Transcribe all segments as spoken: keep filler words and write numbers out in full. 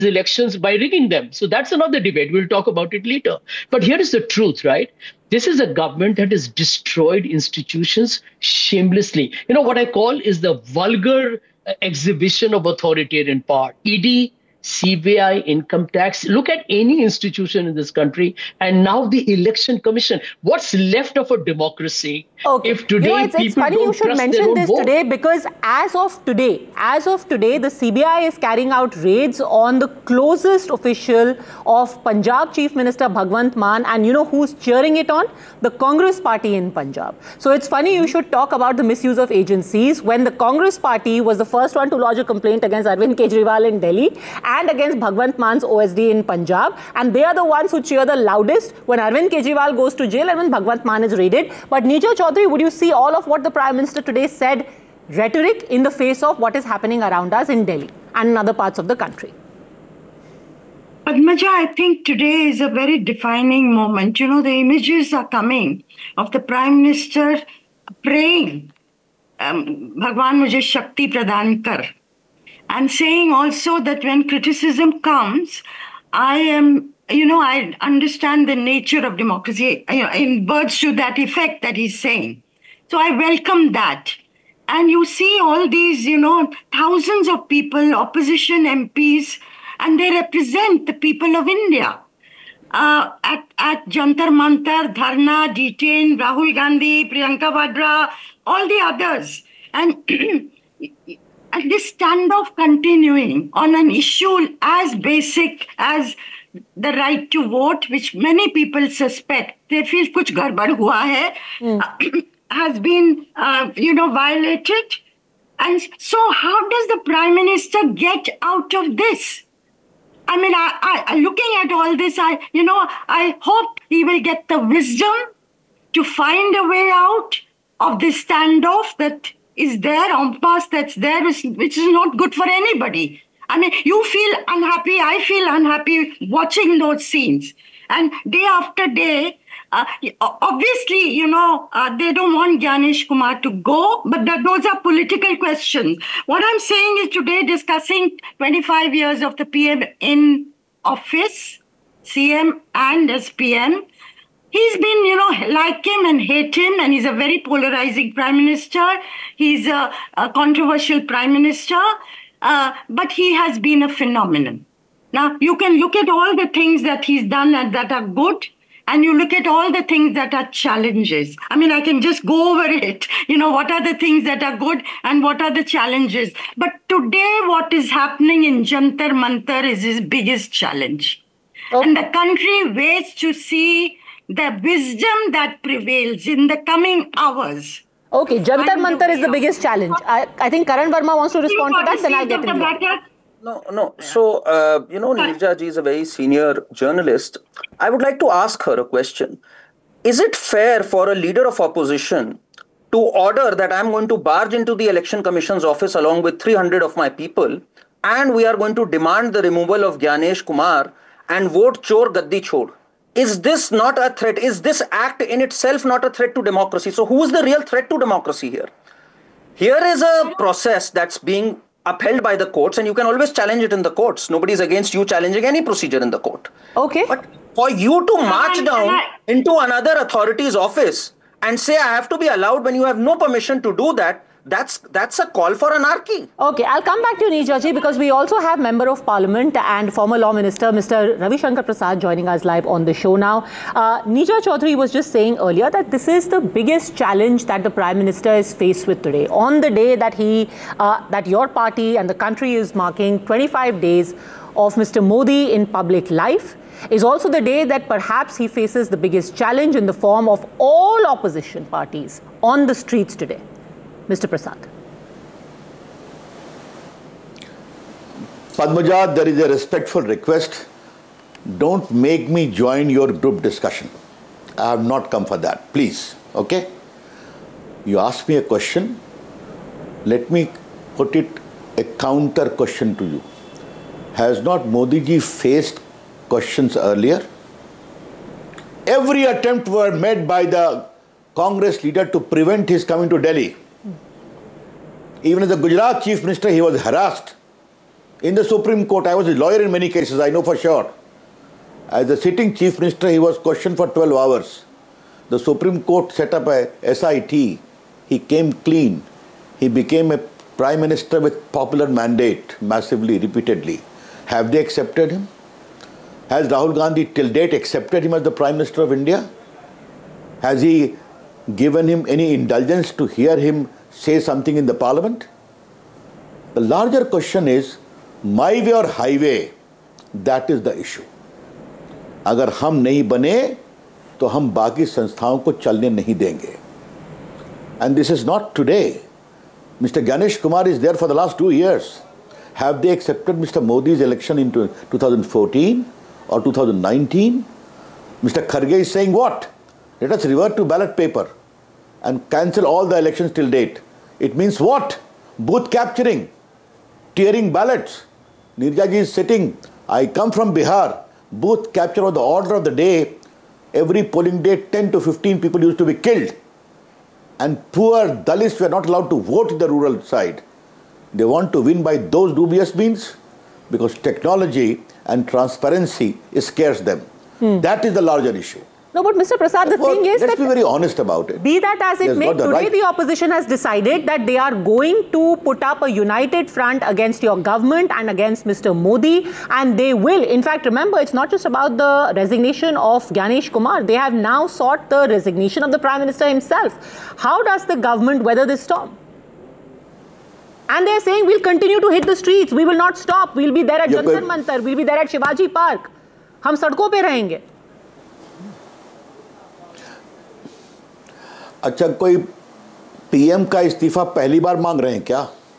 elections by rigging them. So that's another debate. We'll talk about it later. But here is the truth, right? This is a government that has destroyed institutions shamelessly. You know, what I call is the vulgar uh, exhibition of authoritarian power. E D, C B I, income tax. Look at any institution in this country. And now the election commission. What's left of a democracy okay. if today you know, it's, people it's funny don't you should trust mention their own this vote? today, because as of today, as of today, the C B I is carrying out raids on the closest official of Punjab Chief Minister Bhagwant Mann, and you know who's cheering it on? The Congress party in Punjab. So it's funny you should talk about the misuse of agencies when the Congress party was the first one to lodge a complaint against Arvind Kejriwal in Delhi and against Bhagwant Mann's O S D in Punjab, and they are the ones who cheer the loudest when Arvind Kejriwal goes to jail and when Bhagwant Mann is raided. But Neerja Chaudhary, would you see all of what the Prime Minister today said rhetoric in the face of what is happening around us in Delhi and in other parts of the country? Padmaja, I think today is a very defining moment. You know, the images are coming of the Prime Minister praying, um, Bhagwan mujhe Shakti pradhan kar, and saying also that when criticism comes, I am, you know, I understand the nature of democracy, you know, in words to that effect that he's saying. So I welcome that. And you see all these, you know, thousands of people, opposition M Ps, and they represent the people of India. Uh, at, at Jantar Mantar, Dharna, detained Rahul Gandhi, Priyanka Vadra, all the others. And, and this standoff continuing on an issue as basic as the right to vote, which many people suspect, they feel kuch garbad hua hai, mm. uh, has been, uh, you know, violated. And so how does the Prime Minister get out of this? I mean, I, I, looking at all this, I, you know, I hope he will get the wisdom to find a way out of this standoff that is there, impasse that's there, which is not good for anybody. I mean, you feel unhappy, I feel unhappy watching those scenes. And day after day, uh, obviously, you know, uh, they don't want Gyanesh Kumar to go, but that, those are political questions. What I'm saying is today discussing twenty-five years of the P M in office, C M and as P M, he's been, you know, like him and hate him, and he's a very polarizing Prime Minister. He's a, a controversial Prime Minister. Uh, but he has been a phenomenon. Now, you can look at all the things that he's done and that are good, and you look at all the things that are challenges. I mean, I can just go over it. You know, what are the things that are good and what are the challenges? But today, what is happening in Jantar Mantar is his biggest challenge. Okay. And the country waits to see the wisdom that prevails in the coming hours. Okay, Jantar Mantar is the biggest challenge. I, I think Karan Verma wants to respond to that, then I'll get into that. No, no. So, uh, you know, Neerja ji is a very senior journalist. I would like to ask her a question. Is it fair for a leader of opposition to order that I'm going to barge into the Election Commission's office along with three hundred of my people, and we are going to demand the removal of Gyanesh Kumar and vote Chor Gaddi Chhod? Is this not a threat? Is this act in itself not a threat to democracy? So who is the real threat to democracy here? Here is a process that's being upheld by the courts, and you can always challenge it in the courts. Nobody is against you challenging any procedure in the court. Okay. But for you to march down into another authority's office and say I have to be allowed when you have no permission to do that, That's that's a call for anarchy. Okay, I'll come back to you, Neerja ji, because we also have Member of Parliament and former Law Minister, Mister Ravi Shankar Prasad, joining us live on the show now. Uh, Neerja Chaudhary was just saying earlier that this is the biggest challenge that the Prime Minister is faced with today. On the day that he, uh, that your party and the country is marking twenty-five days of Mister Modi in public life, is also the day that perhaps he faces the biggest challenge in the form of all opposition parties on the streets today. Mister Prasad. Padmaja, there is a respectful request. Don't make me join your group discussion. I have not come for that. Please. Okay? You asked me a question. Let me put it a counter question to you. Has not Modi ji faced questions earlier? Every attempt were made by the Congress leader to prevent his coming to Delhi. Even as the Gujarat Chief Minister, he was harassed. in the Supreme Court. I was a lawyer in many cases, I know for sure. As the sitting Chief Minister, he was questioned for twelve hours. The Supreme Court set up a S I T. He came clean. He became a Prime Minister with popular mandate, massively, repeatedly. Have they accepted him? Has Rahul Gandhi till date accepted him as the Prime Minister of India? Has he given him any indulgence to hear him say something in the Parliament? The larger question is, my way or highway, that is the issue. अगर हम नहीं बने तो हम बाकी संस्थाओं को चलने नहीं देंगे. And this is not today. Mister Ganesh Kumar is there for the last two years. Have they accepted Mister Modi's election in two thousand fourteen or two thousand nineteen? Mister Kharge is saying what? Let us revert to ballot paper and cancel all the elections till date. It means what? Booth capturing, tearing ballots. Nirja ji is sitting. I come from Bihar. Booth capture was the order of the day. Every polling day, ten to fifteen people used to be killed. And poor Dalits were not allowed to vote in the rural side. They want to win by those dubious means because technology and transparency scares them. Hmm. That is the larger issue. No, but Mister Prasad, the Therefore, thing is let's that... be very honest about it. Be that as it may, today right. the opposition has decided that they are going to put up a united front against your government and against Mister Modi, and they will. In fact, remember, it's not just about the resignation of Ganesh Kumar. They have now sought the resignation of the Prime Minister himself. How does the government weather this storm? And they're saying, we'll continue to hit the streets. We will not stop. We'll be there at Jantar Mantar. We'll be there at Shivaji Park. हम सड़कों पे रहेंगे. अच्छा, कोई PM का इस्तीफा पहली बार मांग रहे हैं क्या?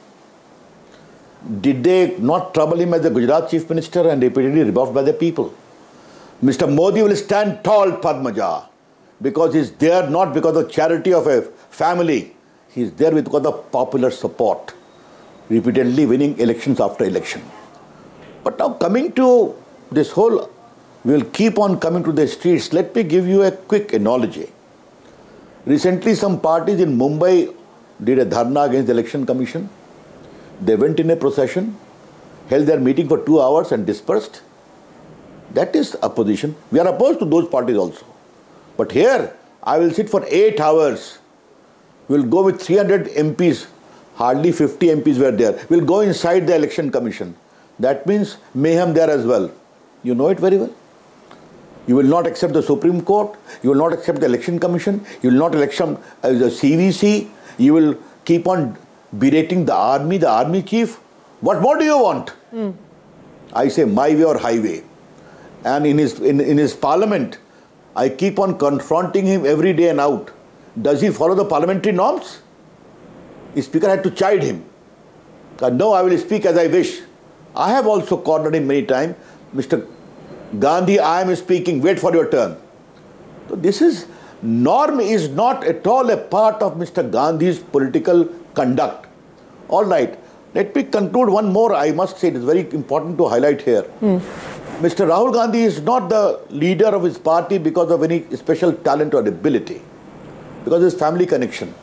Did they not trouble him as the Gujarat Chief Minister and repeatedly rebuffed by the people? Mister Modi will stand tall, Padmaja, because he's there not because of charity of a family. He's there because of popular support, repeatedly winning elections after election. But now coming to this whole, we'll keep on coming to the streets. Let me give you a quick analogy. Recently, some parties in Mumbai did a dharna against the Election Commission. They went in a procession, held their meeting for two hours and dispersed. That is opposition. We are opposed to those parties also. But here, I will sit for eight hours. We'll go with three hundred M Ps. Hardly fifty M Ps were there. We'll go inside the Election Commission. That means mayhem there as well. You know it very well. You will not accept the Supreme Court. You will not accept the Election Commission. You will not elect uh, the C V C. You will keep on berating the army, the army chief. What more do you want? Mm. I say my way or highway. And in his, in, in his parliament, I keep on confronting him every day and out. Does he follow the parliamentary norms? The speaker had to chide him. No, I will speak as I wish. I have also cornered him many times. Mister Gandhi, I am speaking, wait for your turn. So this is, norm is not at all a part of Mister Gandhi's political conduct. All right, let me conclude one more. I must say it is very important to highlight here. Hmm. Mister Rahul Gandhi is not the leader of his party because of any special talent or ability, because of his family connection.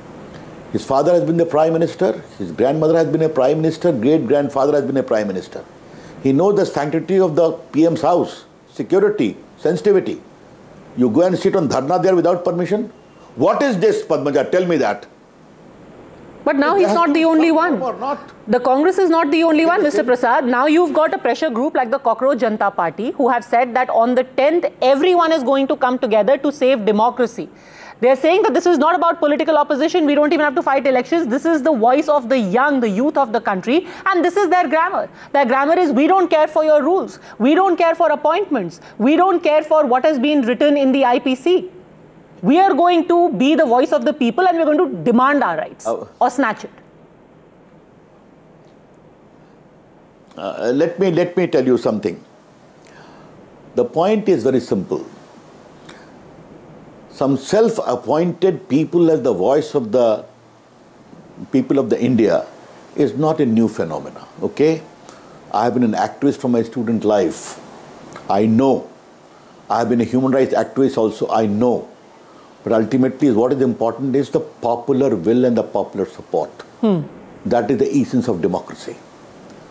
His father has been the Prime Minister, his grandmother has been a Prime Minister, great-grandfather has been a Prime Minister. He knows the sanctity of the P M's house, security, sensitivity. You go and sit on dharna there without permission? What is this, Padmaja? Tell me that. But now he's not the only one. The Congress is not the only one, Mister Prasad. Now you've got a pressure group like the Cockroach Janata Party who have said that on the tenth, everyone is going to come together to save democracy. They're saying that this is not about political opposition. We don't even have to fight elections. This is the voice of the young, the youth of the country. And this is their grammar. Their grammar is, we don't care for your rules. We don't care for appointments. We don't care for what has been written in the I P C. We are going to be the voice of the people and we're going to demand our rights oh. or snatch it. Uh, let me, let me tell you something. The point is very simple. Some self-appointed people as the voice of the people of the India is not a new phenomena, okay? I have been an activist from my student life. I know. I have been a human rights activist also, I know. But ultimately what is important is the popular will and the popular support. Hmm. That is the essence of democracy.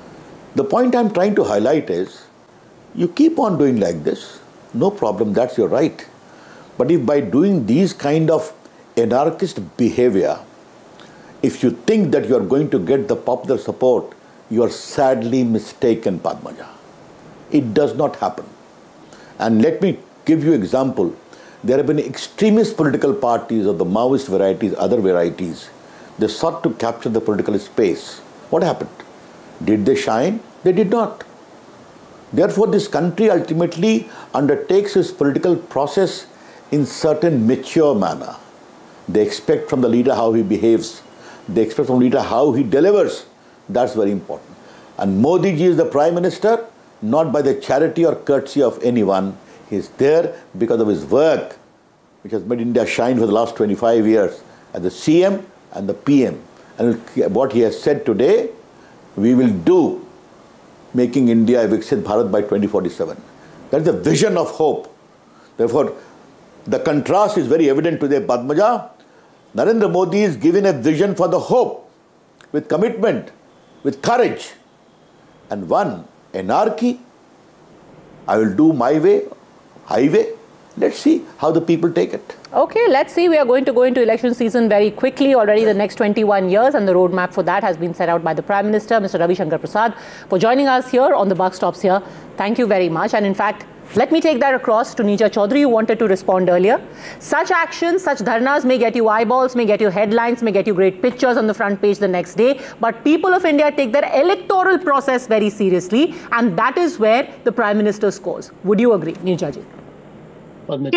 The point I'm trying to highlight is, you keep on doing like this, no problem, that's your right. But if by doing these kind of anarchist behavior, if you think that you are going to get the popular support, you are sadly mistaken, Padmaja. It does not happen. And let me give you an example. There have been extremist political parties of the Maoist varieties, other varieties. They sought to capture the political space. What happened? Did they shine? They did not. Therefore, this country ultimately undertakes its political process in certain mature manner. They expect from the leader how he behaves. They expect from the leader how he delivers. That's very important. And Modi ji is the Prime Minister, not by the charity or courtesy of anyone. He is there because of his work, which has made India shine for the last twenty-five years as the C M and the P M. And what he has said today, we will do, making India a Viksit Bharat by twenty forty-seven. That is the vision of hope. Therefore, the contrast is very evident today, Padmaja. Narendra Modi is given a vision for the hope, with commitment, with courage. And one, anarchy. I will do my way, highway. Let's see how the people take it. Okay, let's see. We are going to go into election season very quickly. Already the next twenty-one years, and the roadmap for that has been set out by the Prime Minister, Mister Ravi Shankar Prasad, for joining us here on the Buck Stops here. Thank you very much. And in fact, let me take that across to Neerja Chaudhary, who wanted to respond earlier. Such actions, such dharnas may get you eyeballs, may get you headlines, may get you great pictures on the front page the next day. But people of India take their electoral process very seriously, and that is where the Prime Minister scores. Would you agree, Neerja ji?